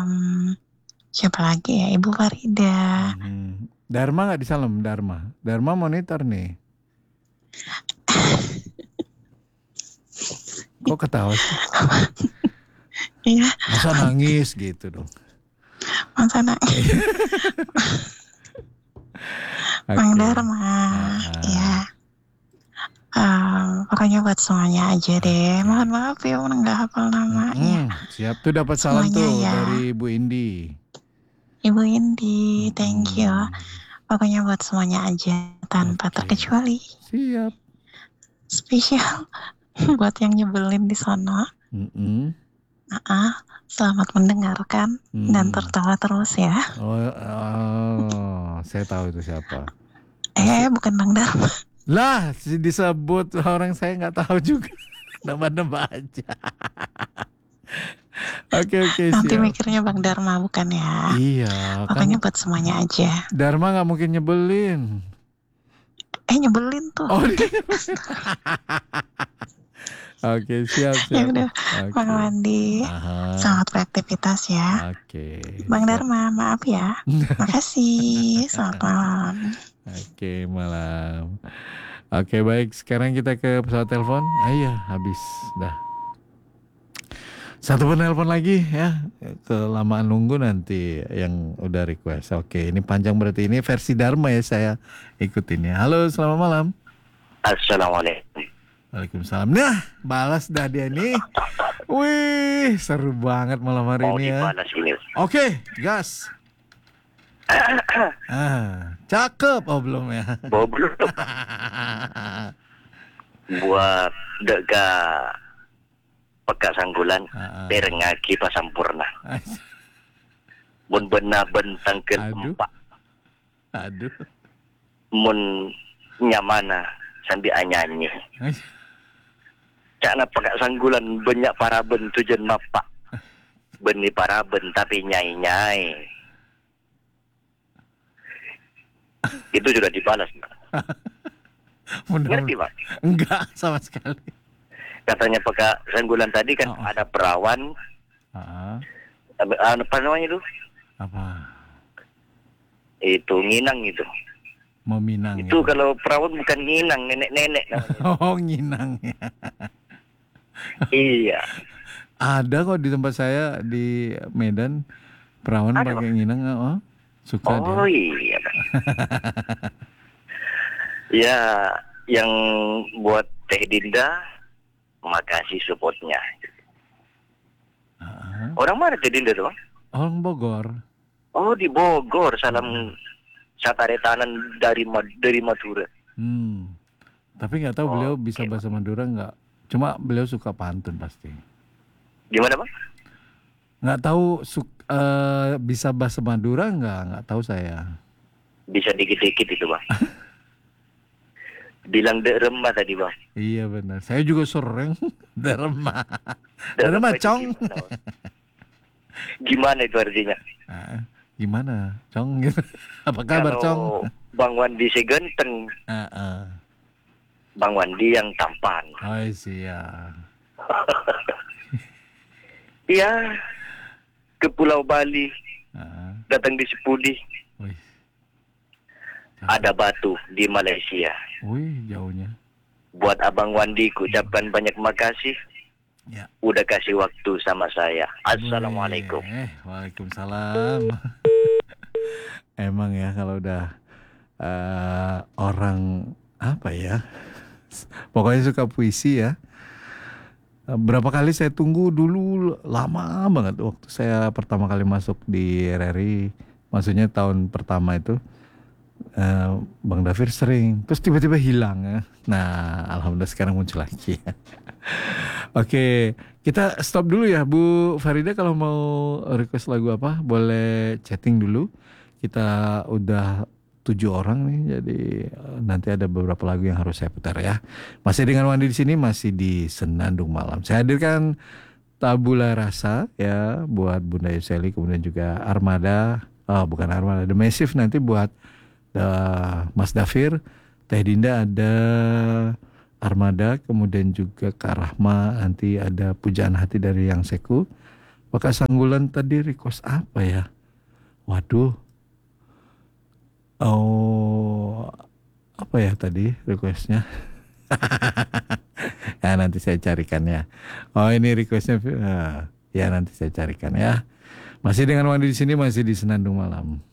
Siapa lagi ya? Ibu Farida. Dharma nggak disalam? Dharma monitor nih. Kok ketawa sih? Iya. Masa nangis gitu dong? Masa nangis? Bang Dharma. Ya. Pokoknya buat semuanya aja deh. Mohon maaf ya nggak hafal namanya. Siap tuh, dapat salam Semuanya tuh ya. dari Bu Indi. Ibu Indi, thank you. Pokoknya buat semuanya aja tanpa terkecuali. Siap. Spesial buat yang nyebelin di sana. Selamat mendengarkan dan tertawa terus ya. Saya tahu itu siapa. Bukan Bang Dharma. Lah, disebut orang saya nggak tahu juga. Nambah-nambah aja. Oke, Nanti siap. mikirnya Bang Dharma bukan ya. Iya. Pokoknya buat semuanya aja. Dharma nggak mungkin nyebelin. Nyebelin tuh. Oke, siap. Ya udah, Bang Wandi. Selamat beraktivitas ya. Bang Dharma, maaf ya. Makasih. Selamat malam. Oke, malam. Oke, baik. Sekarang kita ke pesawat telepon. Iya, habis. Dah. Satu penelpon lagi ya. Kelamaan nunggu nanti yang udah request. Oke, ini panjang berarti. Ini versi Dharma ya, saya ikutin ya. Halo, selamat malam. Assalamualaikum. Waalaikumsalam. Nah, balas dah dia nih. Wih, seru banget malam hari ini ya. Dibalas ini. Oke, gas. Cakep. Oh, belum ya. Belum. Buat dega peka sanggulan derengaki pasampurna. Mun benar bentang ke empat. Aduh. Mun nyamana sambil anyanyi. Cakna peka sanggulan banyak paraben tujuan mapak. Beni paraben tapi nyai-nyai. Itu sudah dibalas. Ngerti Pak? Enggak sama sekali. Katanya peka sanggulan tadi kan ada perawan. Apa namanya itu? Apa? Itu nginang itu. Meminang. Itu kalau perawan bukan nginang, nenek-nenek. Oh, nginang ya. Iya. Ada kok di tempat saya di Medan perawan pakai nginang. Suka dia. Oh iya. Ya, yang buat Teh Dinda, makasih supportnya. Orang mana Teh Dinda tuh? Orang Bogor. Oh di Bogor, salam sataretanan dari Madura. Tapi nggak tahu beliau bisa bahasa Madura nggak? Cuma beliau suka pantun pasti. Gimana Bang? Nggak tahu bisa bahasa Madura nggak tahu saya. Bisa dikit-dikit itu Bang. Bilang derema tadi Bang. Iya benar. Saya juga sering derema. Derema cong. Gimana itu artinya? Gimana cong gitu? Apa kabar cong? Bang Wandi segenteng. Bang Wandi yang tampan. Oh siap. Iya. Ke Pulau Bali. Datang di Sepudi. Ada batu di Malaysia. Wih, jauhnya. Buat Abang Wandi, ku ucapkan banyak makasih. Ya. Udah kasih waktu sama saya. Assalamualaikum. Waalaikumsalam. Emang ya kalau udah orang apa ya, pokoknya suka puisi ya. Berapa kali saya tunggu dulu, lama banget waktu saya pertama kali masuk di RRI, maksudnya tahun pertama itu. Bang Dafir sering, terus tiba-tiba hilang ya. Nah, alhamdulillah sekarang muncul lagi ya. Oke, kita stop dulu ya Bu Farida, kalau mau request lagu apa boleh chatting dulu. Kita udah 7 orang nih, jadi nanti ada beberapa lagu yang harus saya putar ya. Masih dengan Wandi di sini, masih di Senandung Malam. Saya hadirkan Tabula Rasa ya buat Bunda Yuseli, kemudian juga Armada, bukan Armada, The Massive nanti buat Mas Dafir, Teh Dinda ada Armada, kemudian juga Kak Rahma, nanti ada Pujaan Hati dari Yang Seku, Pak Sanggulan tadi request apa ya? Waduh. Oh, apa ya tadi requestnya? Ya nanti saya carikan ya. Oh ini requestnya, ya nanti saya carikan ya. Masih dengan Wandi di sini, masih di Senandung Malam.